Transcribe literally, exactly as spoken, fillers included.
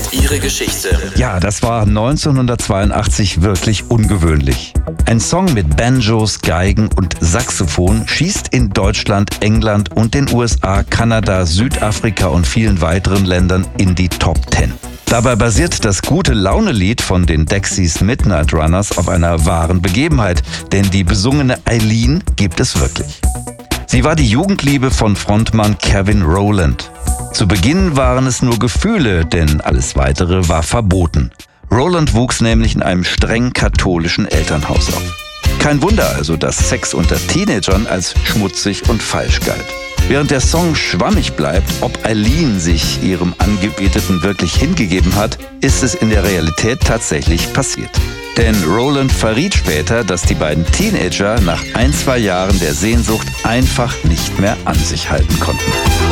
ihre Geschichte. Ja, das war neunzehnhundertzweiundachtzig wirklich ungewöhnlich. Ein Song mit Banjos, Geigen und Saxophon schießt in Deutschland, England und den U S A, Kanada, Südafrika und vielen weiteren Ländern in die Top Ten. Dabei basiert das Gute-Laune-Lied von den Dexys Midnight Runners auf einer wahren Begebenheit, denn die besungene Eileen gibt es wirklich. Sie war die Jugendliebe von Frontmann Kevin Rowland. Zu Beginn waren es nur Gefühle, denn alles Weitere war verboten. Rowland wuchs nämlich in einem streng katholischen Elternhaus auf. Kein Wunder also, dass Sex unter Teenagern als schmutzig und falsch galt. Während der Song schwammig bleibt, ob Eileen sich ihrem Angebeteten wirklich hingegeben hat, ist es in der Realität tatsächlich passiert. Denn Rowland verriet später, dass die beiden Teenager nach ein, zwei Jahren der Sehnsucht einfach nicht mehr an sich halten konnten.